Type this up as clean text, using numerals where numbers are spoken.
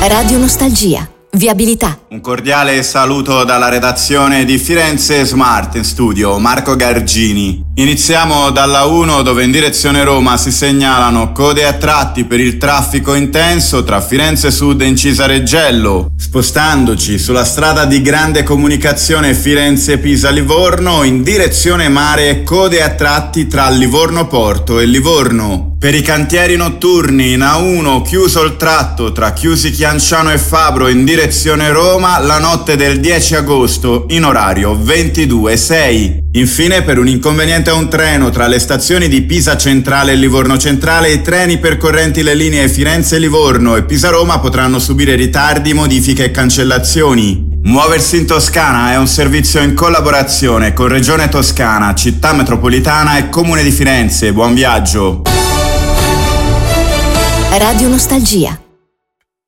Radio Nostalgia. Viabilità. Un cordiale saluto dalla redazione di Firenze Smart in studio, Marco Gargini. Iniziamo dalla 1 dove in direzione Roma si segnalano code a tratti per il traffico intenso tra Firenze Sud e Incisa Reggello. Spostandoci sulla strada di grande comunicazione Firenze-Pisa-Livorno in direzione mare code a tratti tra Livorno Porto e Livorno. Per i cantieri notturni in A1 chiuso il tratto tra Chiusi Chianciano e Fabro in direzione Roma la notte del 10 agosto in orario 22:06. Infine, per un inconveniente a un treno tra le stazioni di Pisa Centrale e Livorno Centrale, i treni percorrenti le linee Firenze-Livorno e Pisa-Roma potranno subire ritardi, modifiche e cancellazioni. Muoversi in Toscana è un servizio in collaborazione con Regione Toscana, Città Metropolitana e Comune di Firenze. Buon viaggio! Radio Nostalgia.